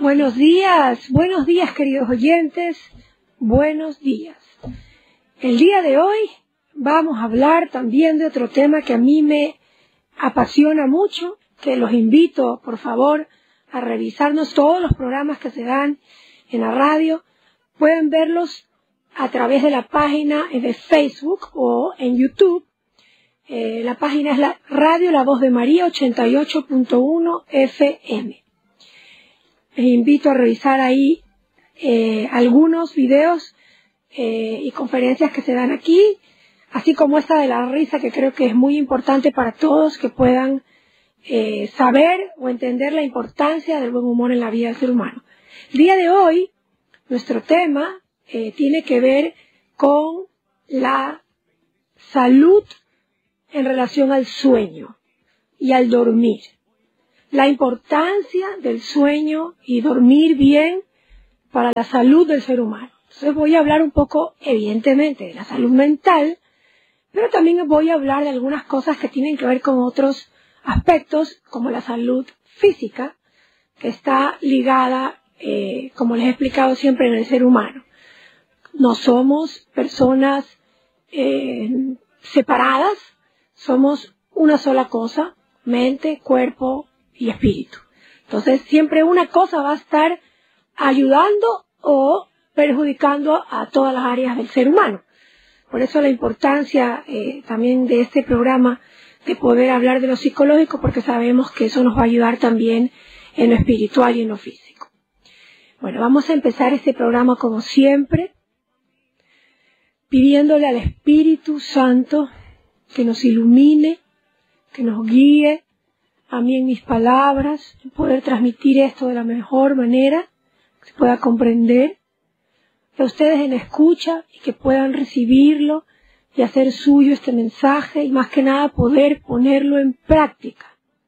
Buenos días queridos oyentes, buenos días. El día de hoy vamos a hablar también de otro tema que a mí me apasiona mucho, que los invito por favor a revisarnos todos los programas que se dan en la radio. Pueden verlos a través de la página de Facebook o en YouTube. La página es la Radio La Voz de María 88.1 FM. Les invito a revisar ahí algunos videos y conferencias que se dan aquí, así como esta de la risa, que creo que es muy importante para todos que puedan saber o entender la importancia del buen humor en la vida del ser humano. El día de hoy, nuestro tema tiene que ver con la salud en relación al sueño y al dormir. La importancia del sueño y dormir bien para la salud del ser humano. Entonces voy a hablar un poco, evidentemente, de la salud mental, pero también voy a hablar de algunas cosas que tienen que ver con otros aspectos, como la salud física, que está ligada, como les he explicado siempre, en el ser humano. No somos personas separadas, somos una sola cosa, mente, cuerpo y espíritu. Entonces siempre una cosa va a estar ayudando o perjudicando a todas las áreas del ser humano. Por eso la importancia también de este programa de poder hablar de lo psicológico, porque sabemos que eso nos va a ayudar también en lo espiritual y en lo físico. Bueno, vamos a empezar este programa como siempre, pidiéndole al Espíritu Santo que nos ilumine, que nos guíe a mí en mis palabras, poder transmitir esto de la mejor manera, que se pueda comprender, que ustedes en escucha y que puedan recibirlo y hacer suyo este mensaje y más que nada poder ponerlo en práctica.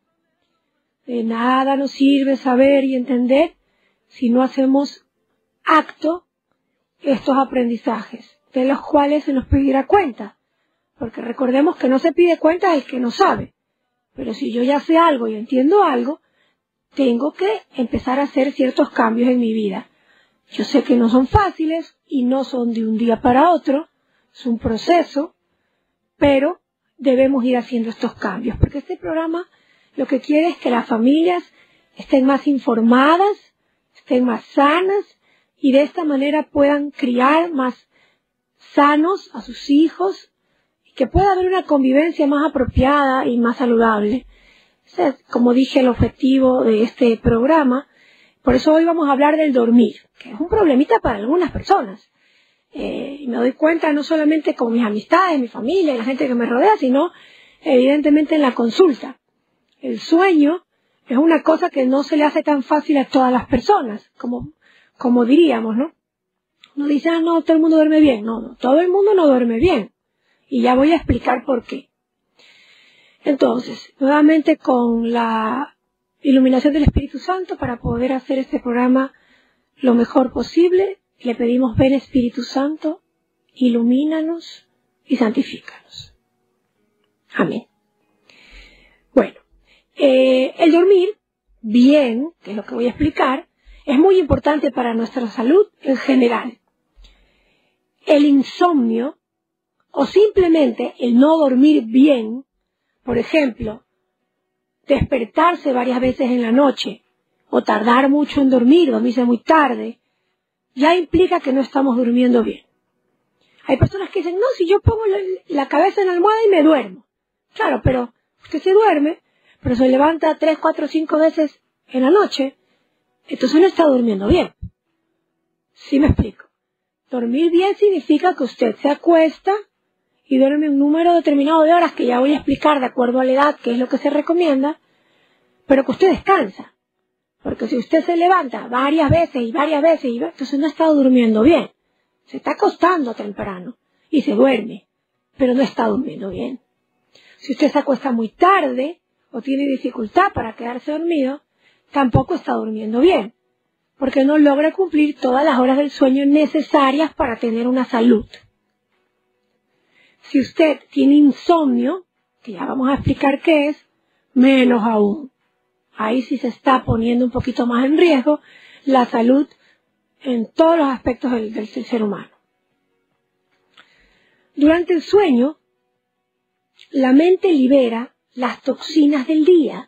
De nada nos sirve saber y entender si no hacemos acto estos aprendizajes, de los cuales se nos pedirá cuenta. Porque recordemos que no se pide cuenta del que no sabe. Pero si yo ya sé algo y entiendo algo, tengo que empezar a hacer ciertos cambios en mi vida. Yo sé que no son fáciles y no son de un día para otro, es un proceso, pero debemos ir haciendo estos cambios. Porque este programa lo que quiere es que las familias estén más informadas, estén más sanas y de esta manera puedan criar más sanos a sus hijos, que pueda haber una convivencia más apropiada y más saludable. Ese es, como dije, el objetivo de este programa. Por eso hoy vamos a hablar del dormir, que es un problemita para algunas personas. Y me doy cuenta no solamente con mis amistades, mi familia y la gente que me rodea, sino evidentemente en la consulta. El sueño es una cosa que no se le hace tan fácil a todas las personas, como diríamos, ¿no? Uno dice, no, todo el mundo duerme bien. No, todo el mundo no duerme bien. Y ya voy a explicar por qué. Entonces, nuevamente con la iluminación del Espíritu Santo, para poder hacer este programa lo mejor posible, le pedimos: ven Espíritu Santo, ilumínanos y santifícanos. Amén. Bueno, el dormir bien, que es lo que voy a explicar, es muy importante para nuestra salud en general. El insomnio, o simplemente el no dormir bien, por ejemplo, despertarse varias veces en la noche, o tardar mucho en dormirse muy tarde, ya implica que no estamos durmiendo bien. Hay personas que dicen, no, si yo pongo la cabeza en la almohada y me duermo. Claro, pero usted se duerme, pero se levanta 3, 4, 5 veces en la noche, entonces no está durmiendo bien. ¿Sí me explico? Dormir bien significa que usted se acuesta y duerme un número determinado de horas, que ya voy a explicar de acuerdo a la edad qué es lo que se recomienda, pero que usted descansa. Porque si usted se levanta varias veces, entonces no está durmiendo bien. Se está acostando temprano y se duerme, pero no está durmiendo bien. Si usted se acuesta muy tarde o tiene dificultad para quedarse dormido, tampoco está durmiendo bien, porque no logra cumplir todas las horas del sueño necesarias para tener una salud. Si usted tiene insomnio, que ya vamos a explicar qué es, menos aún. Ahí sí se está poniendo un poquito más en riesgo, la salud en todos los aspectos del ser humano. Durante el sueño, la mente libera las toxinas del día.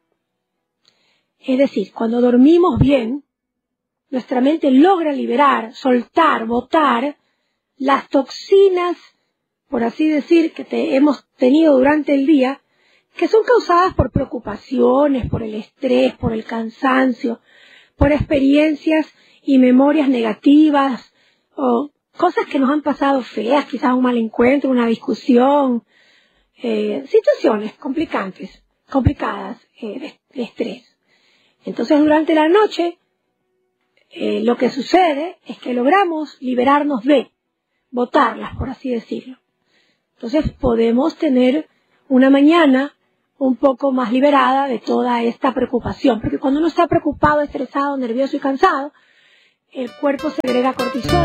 Es decir, cuando dormimos bien, nuestra mente logra liberar, soltar, botar las toxinas, por así decir, que hemos tenido durante el día, que son causadas por preocupaciones, por el estrés, por el cansancio, por experiencias y memorias negativas, o cosas que nos han pasado feas, quizás un mal encuentro, una discusión, situaciones complicadas de estrés. Entonces, durante la noche, lo que sucede es que logramos liberarnos botarlas, por así decirlo. Entonces, podemos tener una mañana un poco más liberada de toda esta preocupación, porque cuando uno está preocupado, estresado, nervioso y cansado, el cuerpo segrega cortisol.